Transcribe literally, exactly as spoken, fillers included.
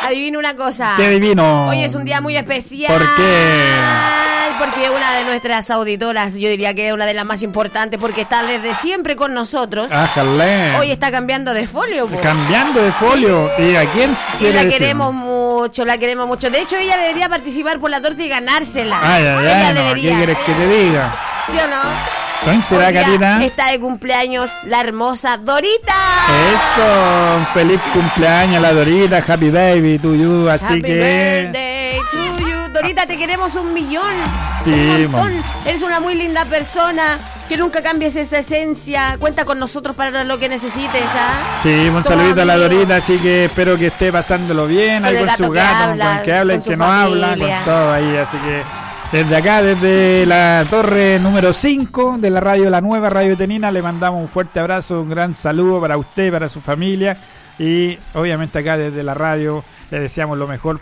Adivina una cosa. ¿Qué adivino? Hoy es un día muy especial. ¿Por qué? Porque una de nuestras auditoras, yo diría que es una de las más importantes, porque está desde siempre con nosotros. Ájale. Hoy está cambiando de folio, po. Cambiando de folio. ¿Y a quién Y quiere la decir? queremos mucho, la queremos mucho. De hecho, ella debería participar por la torta y ganársela. Ay, ay, ella ay, no, debería. ¿qué quieres que te diga? ¿Sí o no? ¿Quién será, Hoy día Karina? está de cumpleaños la hermosa Dorita. Eso, feliz cumpleaños la Dorita, happy baby to you, así Happy que... birthday to you. Dorita, te queremos un millón. Sí, un montón. Eres una muy linda persona. Que nunca cambies esa esencia. Cuenta con nosotros para lo que necesites, ¿ah? Sí, un Somos saludito a la amigos. Dorita, así que espero que esté pasándolo bien, Con ahí el con gato su que gato, habla, con que habla y con su que no habla, familia. con todo ahí, así que desde acá, desde la torre número cinco de la radio La Nueva, Radio Tenina, le mandamos un fuerte abrazo, un gran saludo para usted, para su familia y obviamente acá desde la radio le deseamos lo mejor